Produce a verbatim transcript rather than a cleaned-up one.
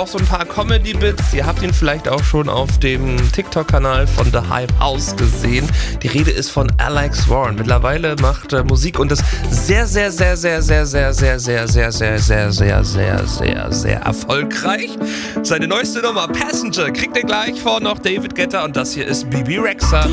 auch so ein paar Comedy-Bits. Ihr habt ihn vielleicht auch schon auf dem TikTok-Kanal von The Hype House gesehen. Die Rede ist von Alex Warren. Mittlerweile macht er Musik und das sehr, sehr, sehr, sehr, sehr, sehr, sehr, sehr, sehr, sehr, sehr, sehr, sehr, sehr, sehr erfolgreich. Seine neueste Nummer, Passenger, kriegt ihr gleich vor noch David Guetta und das hier ist Bebe Rexha.